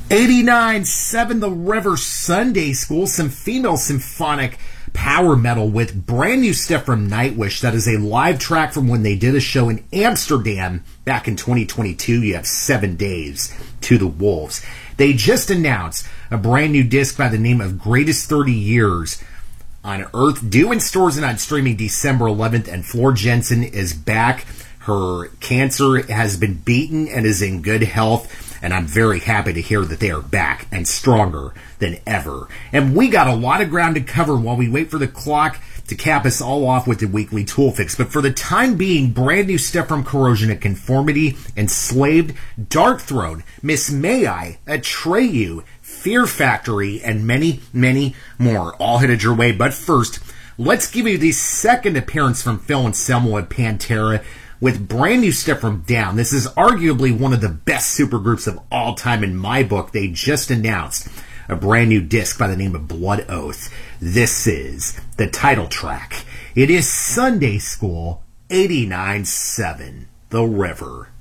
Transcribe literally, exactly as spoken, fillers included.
eighty-nine seven The River Sunday School, some female symphonic power metal with brand new stuff from Nightwish. That is a live track from when they did a show in Amsterdam back in twenty twenty-two. You have Seven Days to the Wolves. They just announced a brand new disc by the name of Greatest thirty Years on Earth, due in stores and on streaming December eleventh, and Floor Jensen is back. Her cancer has been beaten and is in good health, and I'm very happy to hear that they are back and stronger than ever. And we got a lot of ground to cover while we wait for the clock to cap us all off with the weekly tool fix. But for the time being, brand new stuff from Corrosion of Conformity, Enslaved, Darkthrone, Miss May I, Atreyu, Fear Factory, and many, many more, all headed your way. But first, let's give you the second appearance from Phil Anselmo at Pantera with brand new stuff from Down. This is arguably one of the best supergroups of all time in my book. They just announced a brand new disc by the name of Blood Oath. This is the title track. It is Sunday School eighty-nine seven, The River.